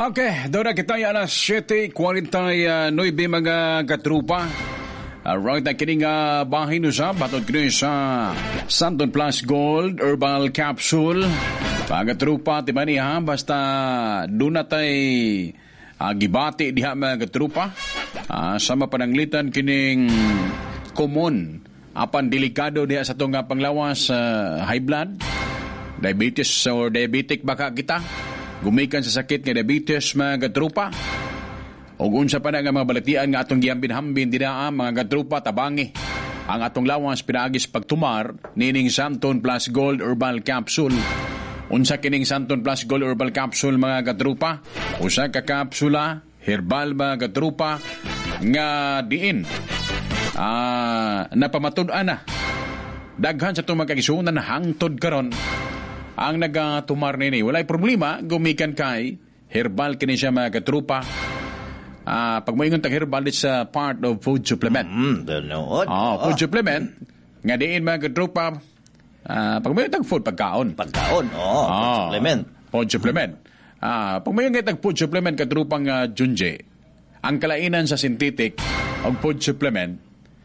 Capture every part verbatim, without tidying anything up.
Okay, doon na kita yung alas siyete forty-nine mga katrupa. Alright, na kining uh, bahay no sa batod kini sa Santon Plus Gold Herbal Capsule. Mga katrupa, di ba niya, basta doon na tayo uh, gibati diha mga katrupa. Uh, sama pananglitan kining common apan delikado diha sa itong uh, panglawas uh, high blood, diabetes or diabetic baka kita. Gumikan sa sakit nga diabetes mga katrupa. O unsa pa na nga mga balatian nga atong gihambin-hambin dinaa mga katrupa tabangi. Ang atong lawas pinaagis pagtumar nining Santon Plus Gold Herbal Capsule. Unsa kining Santon Plus Gold Herbal Capsule mga katrupa? Usa ka kapsula herbal mga katrupa nga diin ah napamatud-an na. Daghan sa itong magkagisunan hangtod karon ang nagatumar nini. Walay problema, gumikan kay herbal kini siya mga katrupa. Ah, pag moingon tag herbal it's a part of food supplement. Mm, no. Oh, food supplement. Nga diin mga katrupa. Ah, pag moingon tag food pagkaon. Pagkaon. Oh, food oh, supplement. Food supplement. Ah, pag moingon tag food supplement katrupang uh, Junje. Ang kalainan sa synthetic o food supplement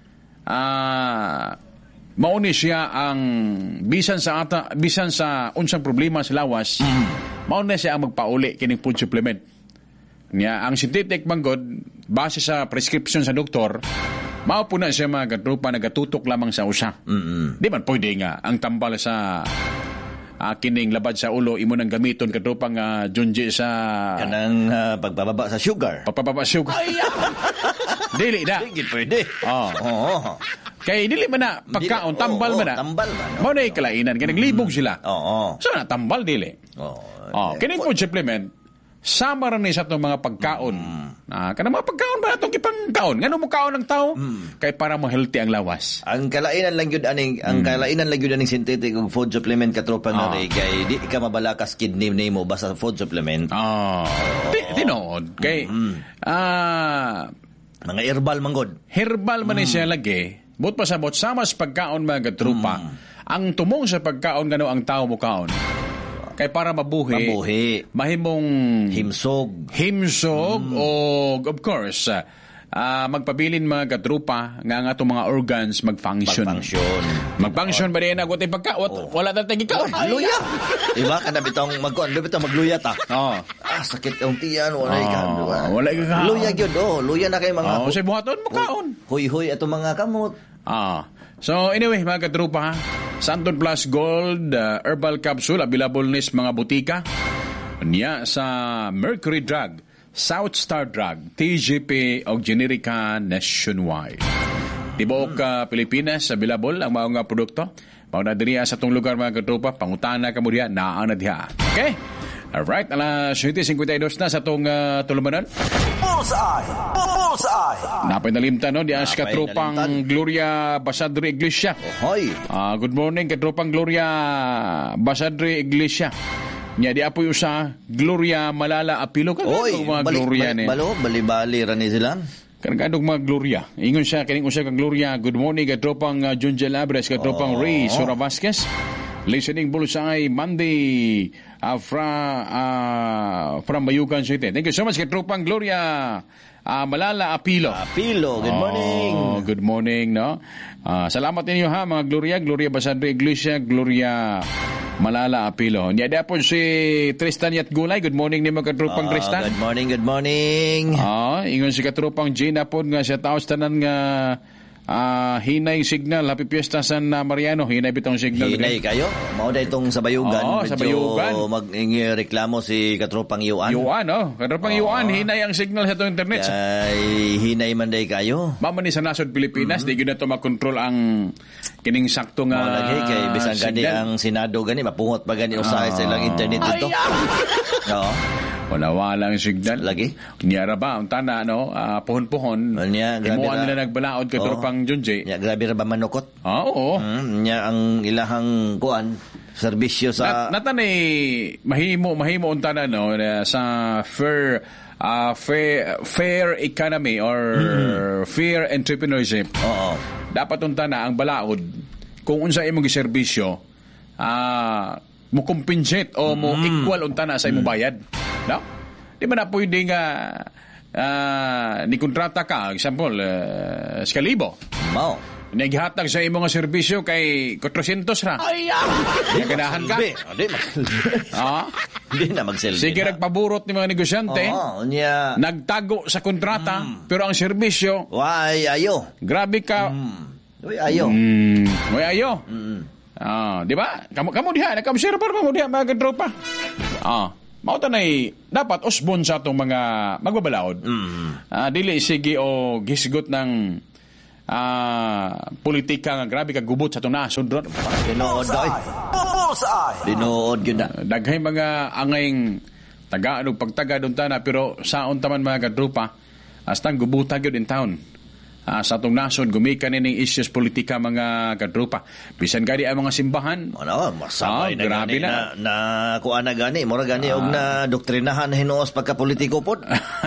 ah mauni siya ang bisan sa ata bisan sa unsang problema sa lawas. Mm. Mauni siya ang magpauli kining food supplement. Niya, ang synthetic manggod, base sa prescription sa doktor, mao po na siya mga katrupa nagatutok lamang sa usa. Mm-hmm. Di man pwede nga, ang tambal sa uh, kining labad sa ulo, imo nang gamiton katrupang uh, junji sa... Kanang uh, pagbababa sa sugar. Pagpababa sa sugar. Dili na. Hindi pwede. Oh. Oo. Kaya dili man na, pagkaon, tambal oh, man na. Tambal man. Mao na kalainan, kaya naglibog sila. Oo. So na, tambal dili. Oo. Oh, kining food supplement, sama rin sa itong mga pagkaon. Mm. Ah, kanang mga pagkaon ba itong ipangkaon? Ngano mo kaon ng tao? Mm. Kaya para mo healthy ang lawas. Ang kalainan lang yun aning, mm. ang kalainan lang yun aning synthetic ug food supplement katropa nga ah. rin kay di ka mabalakas kidney nimo basta food supplement. Ah. Oh. Tinood. Kay mm-hmm. ah mga herbal manggod. Herbal man mm. siya lagi. But pa sa bot sama sa pagkaon mga katrupa. Mm. Ang tumong sa pagkaon ngano ang tao mo kaon. Kay para mabuhi, mabuhi. mahimong himsog, himsog mm. o of course, uh, magpabilin mga katrupa nga ang atong mga organs mag-function. Mag-function. Mag-function ba rin ako tayo pagkawat? Oh. Wala na tayong ikaw. Oh, luya. Iba ka na bitong mag-kuan, bitong magluya ta. Oh. Ah, sakit ang tiyan, wala oh. ikaw. Wala ikaw. Luya gyud, oh, luya na kay mga. Oh, sa buhaton mo kaon. Huy-huy ato mga kamot. Ah. So anyway, mga katrupa, Santon Plus Gold uh, Herbal Capsule available nis mga butika niya sa Mercury Drug, South Star Drug, T G P o Generica nationwide. Tibuok uh, Pilipinas available ang mga nga produkto. Mao na diriya sa tong lugar mga katrupa, pangutana kamo diha, naa na diha. Okay? Alright, alas siyete fifty-two na sa itong uh, tulumanan. Bullseye! Bullseye! Napay nalimtan, no? Di as katropang Gloria Basadre Iglesia. Hoy! Uh, good morning, katropang Gloria Basadre Iglesia. Nya di apoy usa, Gloria Malala Apilo. Hoy! Mga bali, Gloria bali, ni. balo, bali-bali rin sila. Kanang mga Gloria. Ingon siya, kining usa kang Gloria. Good morning, katropang uh, Junjel Abres, katropang oh. Ray Sura Vasquez. Listening Bulusay Monday uh, from, uh, from Bayugan City. Thank you so much, katropang Gloria uh, Malala Apilo. Apilo, good morning. Oh, good morning, no? Uh, salamat ninyo ha, mga Gloria. Gloria Basadre Iglesia, Gloria Malala Apilo. Niya po si Tristan Yat Gulay. Good morning ni mga katropang uh, Tristan. Good morning, good morning. Oh, ingon si katropang Gina po nga siya taos tanan nga Ah, uh, hinay signal. Happy Fiesta San Mariano. Hinay bitong signal. Hinay kayo? Mao da itong sa Bayugan. Oo, sa Bayugan. Mag-reklamo si katropang Yuan. Yuan, oh. Katropang oh. Yuan, hinay ang signal sa itong internet. Kay hinay man day kayo. Mama ni sa nasod Pilipinas, mm-hmm. di gina ito makontrol ang kining sakto nga oh, lagi, kay bisang gani ang Senado gani, mapungot pa gani usahay oh. sa ilang internet dito. Oo. Wala-wala ang signal. Lagi? Niyara ba? Ang tana, no? Uh, puhon-puhon. Niya, grabe Imuan nila nagbalaod ka oh. Tropang Junji. Niya, grabe ra ba manukot? Ah, oo. Mm, niya, ang ilahang kuan, serbisyo sa... Nat, natan eh, mahimo, mahimo ang tana, no? Sa fair, uh, fair, fair economy or mm-hmm. fair entrepreneurship. Oo. Dapat ang tana, ang balaod, kung unsa imong giserbisyo, ah, uh, mo compensate o mo mm. equal unta na sa imong bayad. No? Di ba na pwede nga uh, ni kontrata ka, example, uh, skalibo. Mao. Naghatag sa imo nga serbisyo kay fourteen hundred ra. Ay, ah! Naganahan ka? Hindi, Ah? hindi na magsilbi. Sige, na. nagpaburot ni mga negosyante. Oo, niya. Nagtago sa kontrata, pero ang serbisyo, Why, ayo. grabe ka. Mm. Uy, ayo. Mm, may ayo. Mm. Ah, di ba? Kamu kamu diha, naka-observe pa mo diha mga tropa. Ah, mao tanay dapat usbon sa atong mga magbabalaod. Mm. Ah, dili sige o gisgot ng ah politika nga grabe ka gubot sa atong nasod ron. Dinood daw. Bullseye. Dinood yun na. Daghay mga angayng taga ano pagtaga don tana pero saon taman mga kadrupa astang gubuta gyud in town. Ah, sa atong nasod gumikan ning issues politika mga kadrupa. Bisan gani ang mga simbahan. Ano, masabay Ah, na grabe gani na. na, na kuan na gani, mura gani og na doktrinahan hinuos pagka politiko pod.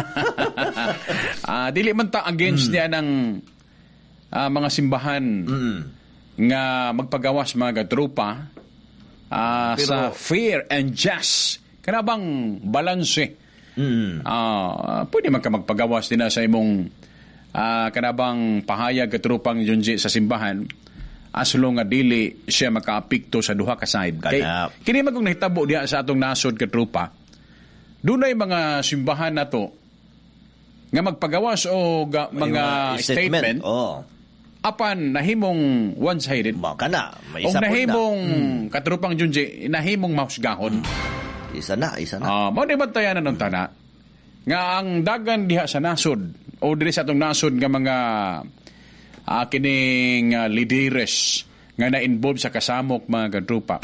Ah, dili man ta against niya ng ah, mga simbahan Mm. nga magpagawas mga kadrupa ah, Pero- sa fair and just. Kana bang balanse? Mm. Ah, pwede man ka magpagawas din na sa imong ah, kanabang pahayag katrupang Junji sa simbahan as long nga dili siya makaapekto sa duha ka side. Kay Ganap. kini magong nahitabo diha sa atong nasod katrupa. Dunay mga simbahan nato nga magpagawas o ga, mga statement, Oh. apan nahimong one-sided. Mao kana, may O isa pod na. nahimong katrupang Junji, nahimong mahusgahon. Isa na, isa na. Ah, mao di bantayan na ng tana nga ang dagan diha sa nasod o diri sa atong nasod nga mga uh, kining uh, lideres nga na-involve sa kasamok mga kadrupa.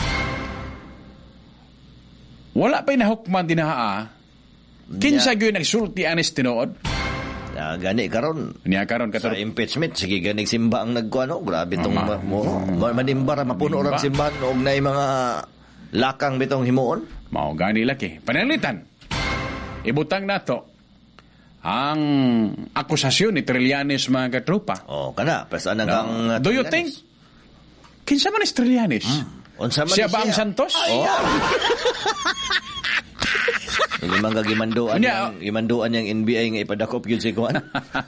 Wala pa'y nahukman dinhaa. Kinsa gyud nagsulti anis tinuod. Ah, gani karon. Niya karon Sa katrupa. impeachment, sige ganig simba ang nagkuano. Grabe tong Ah, ma- mo. ma- Manimbara, mapuno Manimba. orang simbahan og nay mga lakang bitong himuon. Mao gani laki. Panalitan. Ibutang nato ang akusasyon ni Trillanes mga katrupa. Oh, kana, pesa na No. kang... uh, Do you think kinsa man is Trillanes? Unsa man Siya ni ba ang Santos? Oh. Hindi man ka gimanduan Unya, yang gimanduan yang N B A nga ipadakop gyud si kuan.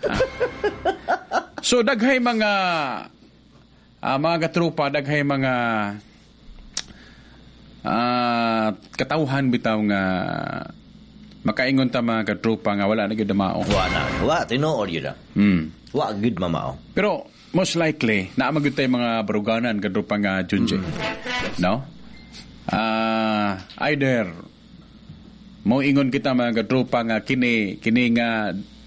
So daghay mga ah, mga katrupa, daghay mga ah, katawhan bitaw nga makaingon ta mga katrupa nga wala na gyud mao. Wa na. Wa tinuod gyud. ah. Hmm. Wa gyud mamao. Pero most likely naa magyud tay mga baruganan katrupa nga Junji. No? Ah, either mo ingon kita mga katrupa nga kini kini nga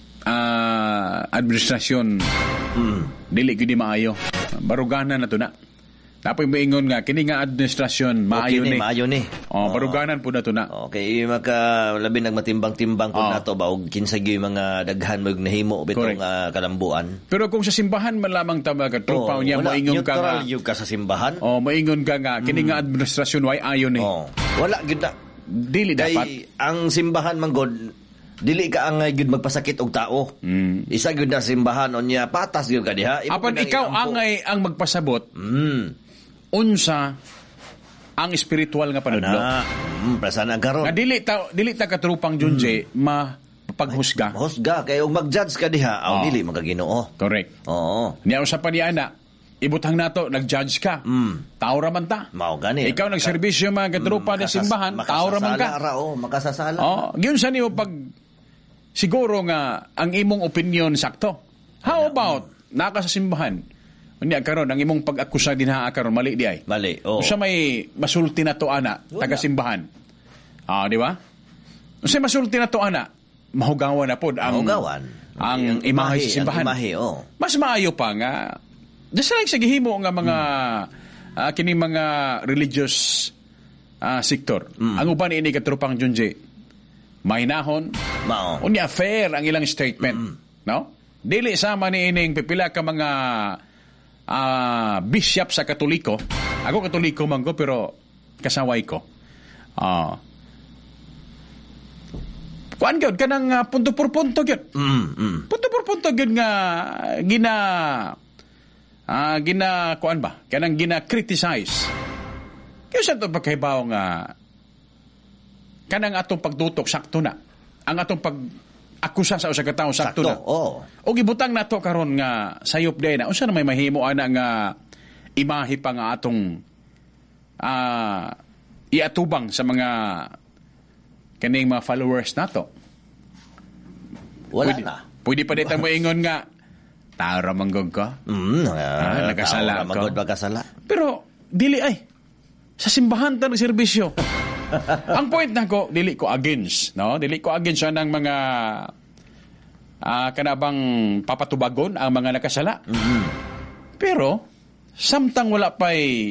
ah, administrasyon Mm. dili gyud maayo. Baruganan na to na. Tapoy mo ingon nga kini nga administrasyon maayo Okay ni. ni, maayo ni. Oh, baruganan po na to na. Okay, maka labi nagmatimbang-timbang Oh. ko nato ba og kinsa gyud mga daghan mo nahimo Correct. bitong uh, kalambuan. Pero kung sa simbahan man lamang ta mga katrupa Oh, niya mo wala, ingon ka nga. neutral gyud ka sa simbahan. Oh, moingon ka nga kini nga administrasyon way ayo ni. Oh. Wala gyud na. Dili dapat. Kay ang simbahan man god dili ka ang gyud magpasakit og tao. Mm. Isa gyud na simbahan unya patas gyud ka diha. Imo Apan gyud ang ikaw iampo. angay ang magpasabot Mm. unsa ang spiritual nga panudlo. Ana, mm, prasa na karon. Nga dili ta dili ta katrupang Junji ma paghusga. Husga kay og mag-judge ka diha, aw Oh. dili magaginoo. Correct. Oo. Niya usa pa niya ana. Ibutang nato nag-judge ka. Mm. Tao ra man ta. Mao gani. Ikaw nagserbisyo mga katrupa na Makasas- simbahan, tao ra man makasasala ka. ra, oh, makasasala. Oh, gyud sa nimo pag siguro nga ang imong opinion sakto. How about naka sa simbahan? Unya karon ang imong pag-akusa dinha karon mali di ay. Mali. Oh. Usa may masulti na to ana taga simbahan. Ah, di ba? Usa masulti na to ana mahugawan na pod ang Mahugawan. ang imahe sa simbahan. Ang imahe, oh. Mas maayo pa nga just like sa gihimo nga mga ah, kining mga religious ah, sektor. Ang uban ini katrupang Junji mahinahon Mao. unya fair ang ilang statement, no? Dili sama ni ining pipila ka mga ah, bishop sa Katoliko. Ako Katoliko man ko pero kasaway ko. Ah. Kuan gyud kanang ah, punto por punto gyud. Mm, mm. Punto por punto gyud nga gina ah gina kuan ba? Kanang gina criticize. Kaya sa to pagkaibaw nga kanang atong pagtutok sakto na. ang atong pag akusa sa usa ka tawo sakto, Sakto, na. oo. O gibutang nato karon nga sayop day na unsa na may mahimo ana nga imahe pa nga atong ah iatubang sa mga kaning mga followers nato. Wala pwede, na. Pwede pa dito mo ingon nga tara manggog ka. Mm, Ah, nagkasala ka. Magod magkasala. Pero dili ay sa simbahan ta ng serbisyo. Ang point nako dili ko against, no? Dili ko against siya ng mga ah kanabang papatubagon ang mga nakasala. Mm-hmm. Pero samtang wala pa'y